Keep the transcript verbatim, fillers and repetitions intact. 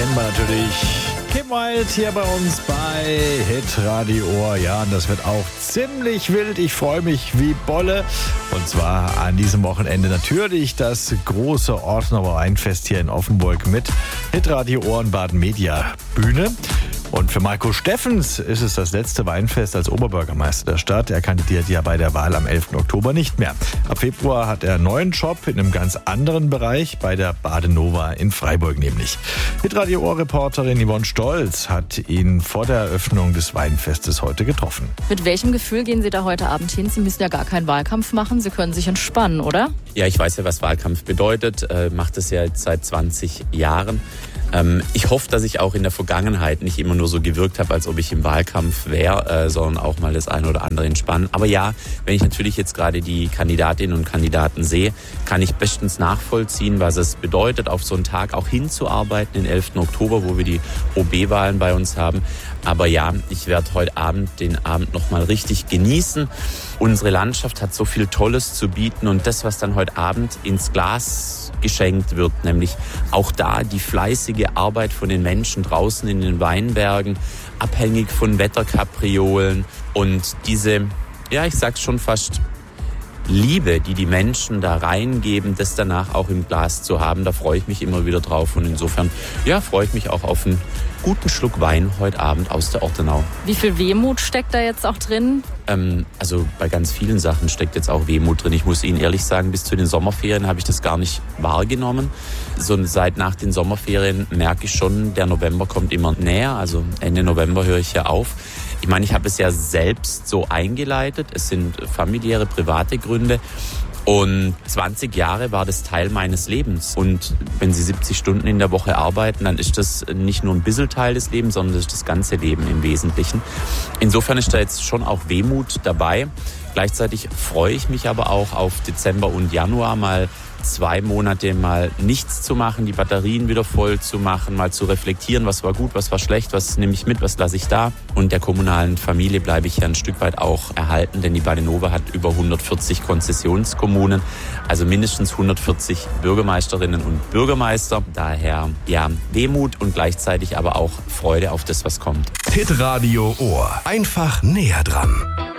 kennen wir natürlich. Kim Wilde hier bei uns bei Hitradio Ohr. Ja, und das wird auch ziemlich wild. Ich freue mich wie Bolle. Und zwar an diesem Wochenende natürlich das große Ortener Weinfest hier in Offenburg mit Hitradio Ohr und Baden Media Bühne. Und für Marco Steffens ist es das letzte Weinfest als Oberbürgermeister der Stadt. Er kandidiert ja bei der Wahl am elften Oktober nicht mehr. Ab Februar hat er einen neuen Job in einem ganz anderen Bereich, bei der Badenova in Freiburg nämlich. Hitradio Ohr-Reporterin Yvonne Stolz hat ihn vor der Eröffnung des Weinfestes heute getroffen. Mit welchem Gefühl gehen Sie da heute Abend hin? Sie müssen ja gar keinen Wahlkampf machen. Sie können sich entspannen, oder? Ja, ich weiß ja, was Wahlkampf bedeutet. Äh, mache das ja jetzt seit zwanzig Jahren. Ähm, ich hoffe, dass ich auch in der Vergangenheit nicht immer nur so gewirkt habe, als ob ich im Wahlkampf wäre, äh, sondern auch mal das eine oder andere entspannen. Aber ja, wenn ich natürlich jetzt gerade die Kandidatinnen und Kandidaten sehe, kann ich bestens nachvollziehen, was es bedeutet, auf so einen Tag auch hinzuarbeiten, den elften Oktober, wo wir die O B-Wahlen bei uns haben. Aber ja, ich werde heute Abend den Abend nochmal richtig genießen. Unsere Landschaft hat so viel Tolles zu bieten und das, was dann heute Abend ins Glas geschenkt wird, nämlich auch da die fleißige Arbeit von den Menschen draußen in den Weinbergen, abhängig von Wetterkapriolen und diese, ja, ich sag's schon fast, Liebe, die die Menschen da reingeben, das danach auch im Glas zu haben, da freue ich mich immer wieder drauf und insofern, ja, freue ich mich auch auf einen guten Schluck Wein heute Abend aus der Ortenau. Wie viel Wehmut steckt da jetzt auch drin? Ähm, also bei ganz vielen Sachen steckt jetzt auch Wehmut drin. Ich muss Ihnen ehrlich sagen, bis zu den Sommerferien habe ich das gar nicht wahrgenommen. So seit nach den Sommerferien merke ich schon, der November kommt immer näher. Also Ende November höre ich ja auf. Ich meine, ich habe es ja selbst so eingeleitet. Es sind familiäre, private Gründe. Und zwanzig Jahre war das Teil meines Lebens. Und wenn Sie siebzig Stunden in der Woche arbeiten, dann ist das nicht nur ein bisschen Teil des Lebens, sondern das ist das ganze Leben im Wesentlichen. Insofern ist da jetzt schon auch Wehmut dabei. Gleichzeitig freue ich mich aber auch auf Dezember und Januar mal zwei Monate mal nichts zu machen, die Batterien wieder voll zu machen, mal zu reflektieren, was war gut, was war schlecht, was nehme ich mit, was lasse ich da. Und der kommunalen Familie bleibe ich ja ein Stück weit auch erhalten, denn die Badenova hat über hundertvierzig Konzessionskommunen, also mindestens hundertvierzig Bürgermeisterinnen und Bürgermeister. Daher ja Wehmut und gleichzeitig aber auch Freude auf das, was kommt. Hitradio Ohr. Einfach näher dran.